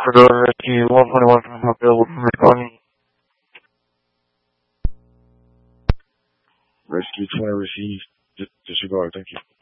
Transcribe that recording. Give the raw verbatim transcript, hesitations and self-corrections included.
Fedora Rescue one twenty-one from available from responding. Rescue twenty received. Disregard, thank you.